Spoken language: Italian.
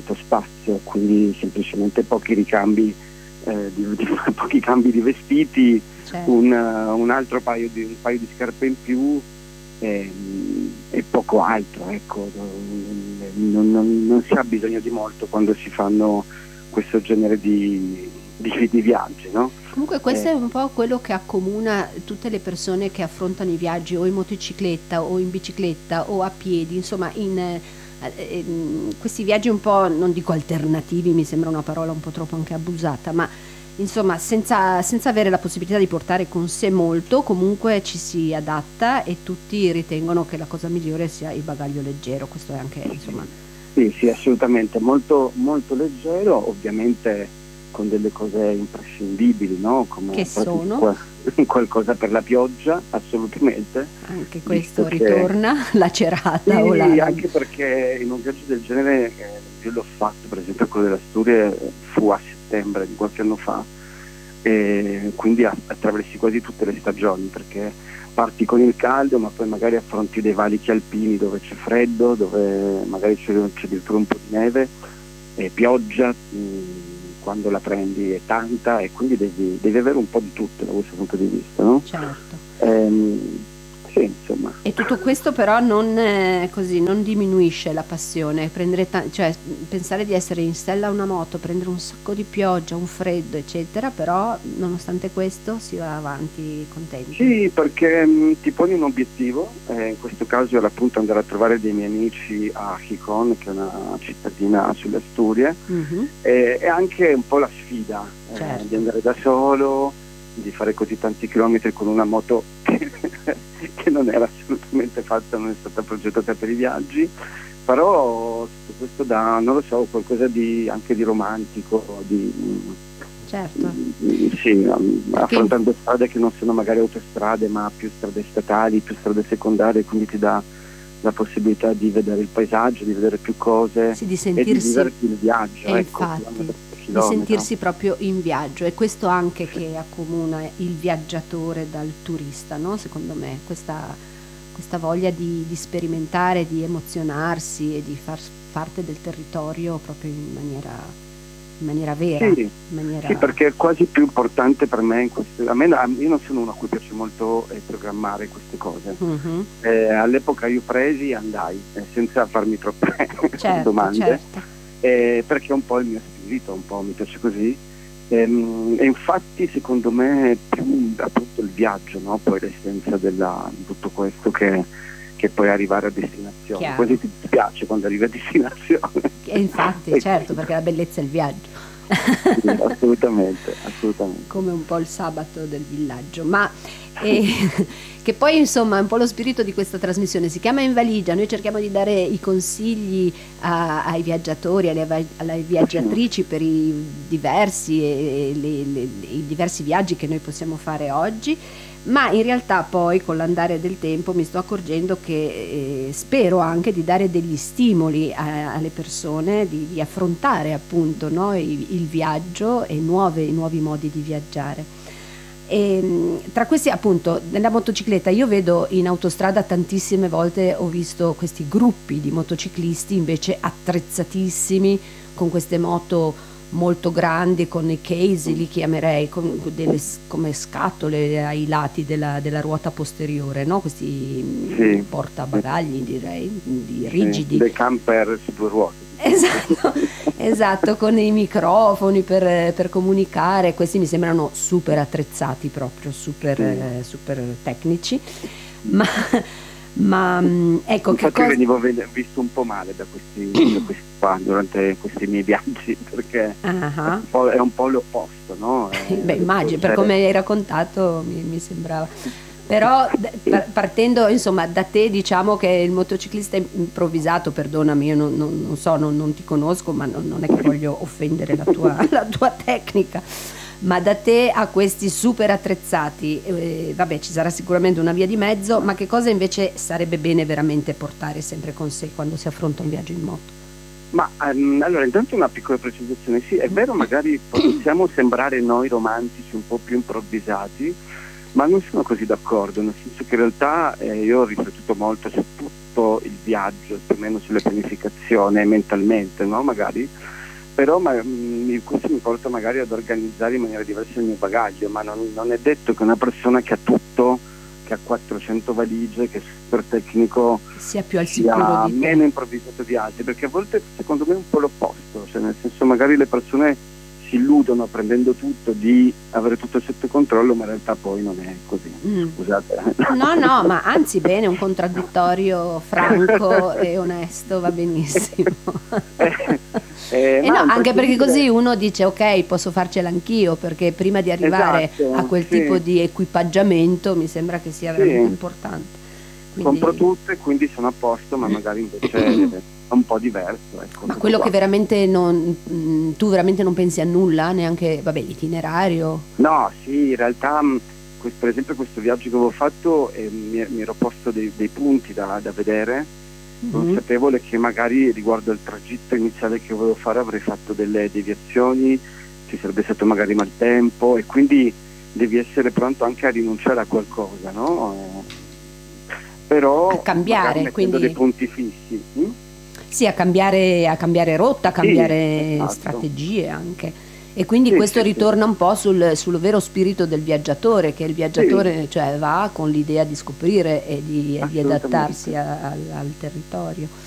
molto spazio, quindi semplicemente pochi ricambi, pochi cambi di vestiti, certo. un altro un paio di scarpe in più, e poco altro, ecco. Non si ha bisogno di molto quando si fanno questo genere di viaggi, no? Comunque questo è un po' quello che accomuna tutte le persone che affrontano i viaggi o in motocicletta o in bicicletta o a piedi, insomma questi viaggi un po', non dico alternativi, mi sembra una parola un po' troppo anche abusata, ma insomma senza avere la possibilità di portare con sé molto, comunque ci si adatta e tutti ritengono che la cosa migliore sia il bagaglio leggero. Questo è anche, insomma, Sì, assolutamente, molto, molto leggero, ovviamente con delle cose imprescindibili, no? Come che proprio sono qualcosa per la pioggia, assolutamente. anche Visto questo che ritorna la cerata o sì, la... anche perché in un viaggio del genere, io l'ho fatto, per esempio quello delle Asturie fu a settembre di qualche anno fa, e quindi attraversi quasi tutte le stagioni, perché parti con il caldo ma poi magari affronti dei valichi alpini dove c'è freddo, dove magari c'è addirittura un po' di neve e pioggia, quando la prendi è tanta, e quindi devi avere un po' di tutto da questo punto di vista, no? Certo. Sì, insomma. E tutto questo però non così non diminuisce la passione, cioè pensare di essere in sella a una moto, prendere un sacco di pioggia, un freddo, eccetera, però nonostante questo si va avanti contenti. Sì, perché ti poni un obiettivo, in questo caso era appunto andare a trovare dei miei amici a Gijón, che è una cittadina sulle Asturie, Mhm. e anche un po' la sfida, Certo. di andare da solo, di fare così tanti chilometri con una moto che non era assolutamente fatta, non è stata progettata per i viaggi, però tutto questo dà, non lo so, qualcosa anche di romantico, Certo. sì, Perché affrontando strade che non sono magari autostrade ma più strade statali, più strade secondarie, quindi ti dà la possibilità di vedere il paesaggio, di vedere più cose sì, di e di sentirsi, viverti il viaggio, e ecco, infatti chilometro per di chilometro. sentirsi proprio in viaggio, è questo anche che accomuna il viaggiatore dal turista, no? Secondo me questa voglia di sperimentare, di emozionarsi e di far parte del territorio proprio in maniera vera, Sì, in maniera... sì, perché è quasi più importante per me, io non sono uno a cui piace molto programmare queste cose. Mhm. All'epoca io presi e andai, senza farmi troppe Certo, domande, certo. perché è un po' il mio spirito, un po' mi piace così. E infatti secondo me è più appunto il viaggio, no? Poi l'essenza di tutto questo che poi arrivare a destinazione. Chiaro. Quasi ti dispiace quando arrivi a destinazione. E infatti, certo, perché la bellezza è il viaggio. Sì, assolutamente. Come un po' il sabato del villaggio, ma che poi insomma è un po' lo spirito di questa trasmissione, si chiama In Valigia, noi cerchiamo di dare i consigli ai viaggiatori, alle viaggiatrici per i diversi, i diversi viaggi che noi possiamo fare oggi, ma in realtà poi con l'andare del tempo mi sto accorgendo che spero anche di dare degli stimoli alle persone di affrontare appunto, no, il viaggio e i nuovi modi di viaggiare. E, tra questi appunto nella motocicletta io vedo in autostrada tantissime volte, ho visto questi gruppi di motociclisti invece attrezzatissimi con queste moto molto grandi, con i case, li chiamerei, con come scatole ai lati della ruota posteriore, no? Questi Sì. portabagagli, direi, Sì, rigidi. dei camper su due ruote. Esatto, con i microfoni per comunicare. Questi mi sembrano super attrezzati, proprio super tecnici, ma ecco, che Infatti cosa... venivo visto un po' male da questi qua durante questi miei viaggi, perché è un po' l'opposto, no? Beh, immagino, per come hai raccontato mi sembrava. Però partendo insomma da te, diciamo che il motociclista improvvisato, perdonami, io non so, non ti conosco, ma non è che voglio offendere la tua tecnica, ma da te a questi super attrezzati, vabbè, ci sarà sicuramente una via di mezzo, ma che cosa invece sarebbe bene veramente portare sempre con sé quando si affronta un viaggio in moto? Ma allora, intanto una piccola precisazione, sì, è vero, magari possiamo sembrare noi romantici un po' più improvvisati, ma non sono così d'accordo, nel senso che in realtà io ho riflettuto molto su tutto il viaggio, più o meno sulla pianificazione mentalmente, no? Magari, però questo mi porta magari ad organizzare in maniera diversa il mio bagaglio, ma non è detto che una persona che ha tutto, che ha 400 valigie, che è super tecnico, sia più al sicuro sia di te. meno improvvisato di altri, perché a volte secondo me è un po' l'opposto, cioè nel senso magari le persone si illudono prendendo tutto di avere tutto sotto controllo, ma in realtà poi non è così. Scusate. No, no, ma anzi bene, un contraddittorio franco e onesto va benissimo. No, anche perché così uno dice ok, posso farcela anch'io, perché prima di arrivare a quel tipo di equipaggiamento mi sembra che sia veramente importante. Quindi... Compro tutto e quindi sono a posto, ma magari invece è un po' diverso. Ecco, ma quello qua. Che veramente tu veramente non pensi a nulla, neanche l'itinerario? No, sì, in realtà per esempio questo viaggio che avevo fatto mi ero posto dei punti da vedere, consapevole che magari riguardo al tragitto iniziale che volevo fare avrei fatto delle deviazioni, ci sarebbe stato magari maltempo, e quindi devi essere pronto anche a rinunciare a qualcosa, no? Però a cambiare, quindi dei punti fissi. Sì, a cambiare rotta, a cambiare strategie anche. E quindi questo ritorna un po' sul vero spirito del viaggiatore, che il viaggiatore cioè va con l'idea di scoprire e di adattarsi al territorio.